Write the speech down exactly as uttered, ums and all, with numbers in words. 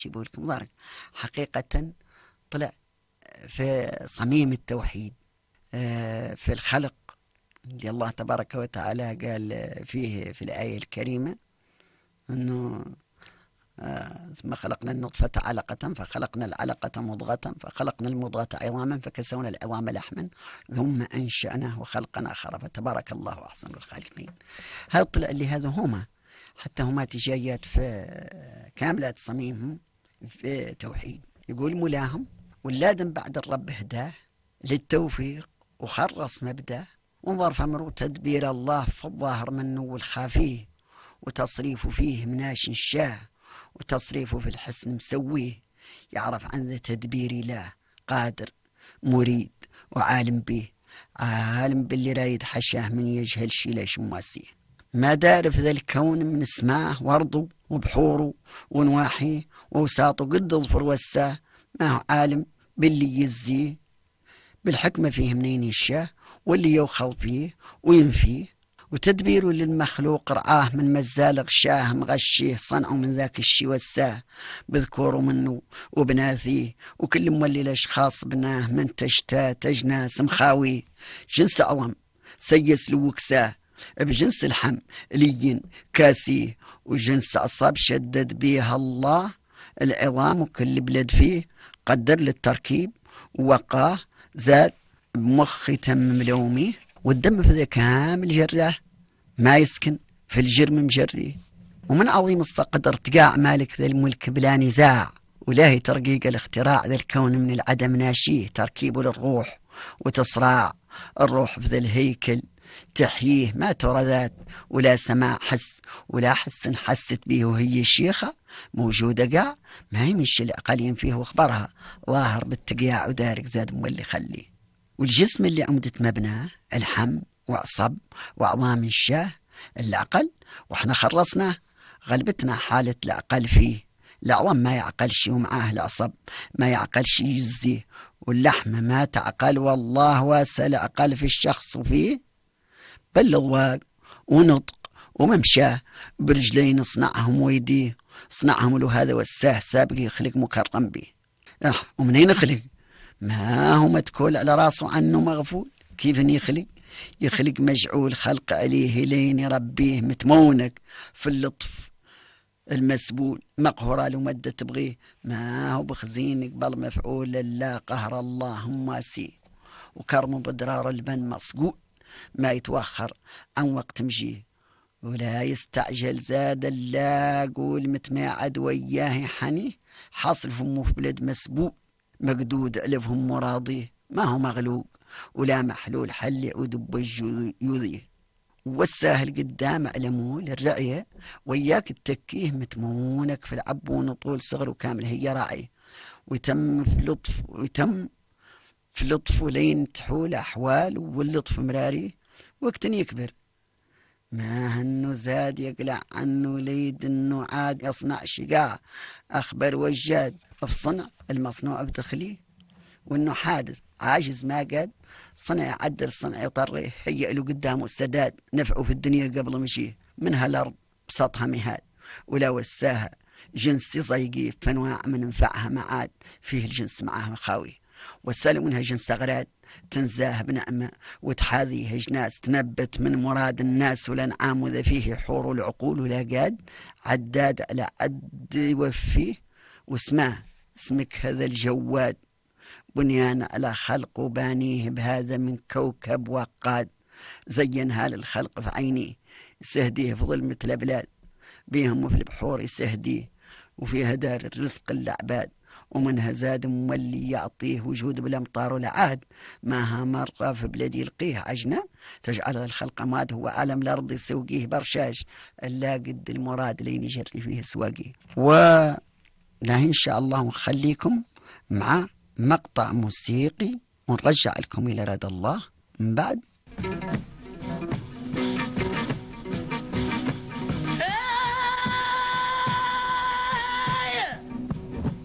جيبوا لكم ضارك حقيقة طلع في صميم التوحيد في الخلق اللي الله تبارك وتعالى قال فيه في الآية الكريمة أنه ثم خلقنا النطفة علقة فخلقنا العلقة مضغة فخلقنا المضغة عظاما فكسونا العظام لحما ثم أنشأناه خلقا آخر فتبارك الله أحسن الخالقين. هذا طلع اللي هذا هما حتى هما تجايات في كاملات صميمهم في توحيد. يقول ملاهم ولادم بعد الرب هداه للتوفيق وخرص مبداه وانظر فمرو تدبير الله في الظاهر منه والخافيه وتصريفه فيه مناش الشاه وتصريفه في الحسن مسويه يعرف عن ذا تدبير الله قادر مريد وعالم به عالم باللي رايد حشاه من يجهل شي ليش مواسيه ما دار في ذا الكون من اسماه وارضه وبحوره ونواحيه ووساطه قد الظفر وساه ما هو عالم باللي يزيه بالحكمة فيه منين يشاه واللي يوخل فيه وينفيه وتدبيره للمخلوق رعاه من مزالغ شاه مغشيه صنعه من ذاك الشي وساه بذكوره منه وبناثيه وكل مولي الاشخاص بناه من تشتاه تجناس مخاوي جنس عظم سيس لوكساه بجنس الحم لين كاسيه وجنس عصب شدد بيها الله العظام وكل بلد فيه قدر للتركيب ووقاه زاد بمخي تم ملومي والدم في ذا كامل جراه ما يسكن في الجرم مجريه ومن عظيم الصقدر تقاع مالك ذا الملك بلا نزاع ولاهي ترقيق الاختراع ذا الكون من العدم ناشيه تركيبه للروح وتصراع الروح في ذا الهيكل تحييه ما ترى ذات ولا سماع حس ولا حس حست به وهي شيخة موجودة قاع ما يمشي العقلين فيه واخبرها ظاهر بالتقياع ودارك زاد مولي خليه والجسم اللي عمدت مبناه الحم وعصب وعظام الشاه العقل واحنا خلصناه غلبتنا حالة العقل فيه العظم ما يعقل شي ومعاه العصب ما يعقل شي يجزيه واللحم ما تعقل والله واسع العقل في الشخص وفيه بل الواق ونطق وممشاه برجلين صنعهم ويديه صنعهم له هذا والساه سابق يخلق مكرم به اه ومنين يخلق ما هو متكول على راسه عنه مغفول كيف يخلق يخلق مجعول خلق عليه لين يربيه متمونك في اللطف المسبول مقهرة له مدة تبغيه ما هو بخزين قبل مفعول لا قهر الله ماسيه وكرم بدرار البن مصقول ما يتوخر عن وقت مجيه ولا يستعجل زاد لا قول متماعد وياه حنيه حاصل فمه في بلد مسبوق مقدود ألفهم مراضيه ما هو مغلوق ولا محلول حل يعود بوجه يضيه والساهل قدام علمه للرعية وياك التكيه متمونك في العبون طول صغره كامل هي راعي ويتم في لطف ويتم في لطف ولين تحول أحوال واللطف مراري وقت يكبر ما هنو زاد يقلع عنه ليد انه عاد يصنع شقاع اخبر وجاد في صنع المصنوع بدخليه وانه حادث عاجز ما قد صنع يعدل صنع يطريه هيئ له قدامه السداد نفعه في الدنيا قبل مشيه منها الارض بسطها مهاد ولا وساها جنس يضيقيه فانواع من انفعها معاد فيه الجنس معها خاوي وسالوا منها جنس أغراد تنزاه بنعمة وتحاذيه جناس تنبت من مراد الناس والأنعام وذا فيه حور العقول ولا قاد عداد على عد يوفيه واسماه اسمك هذا الجواد بنيان على خلق وبانيه بهذا من كوكب وقاد زينها للخلق في عينيه يسهديه في ظلمة الأبلاد بيهم وفي البحور يسهديه وفيها دار الرزق العباد ومنها زاد مولي يعطيه وجود بالامطار والعاد ماها مرة في بلاد يلقيه عجنة تجعل الخلق ماد هو عالم الأرض يسوقيه برشاش ألا قد المراد لين يجري فيه سواقيه. ولا إن شاء الله نخليكم مع مقطع موسيقي ونرجع لكم إلى رد الله من بعد.